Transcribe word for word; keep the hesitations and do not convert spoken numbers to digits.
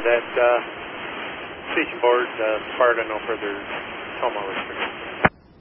That uh, station board, uh, as far as I know, further Toma restrictions.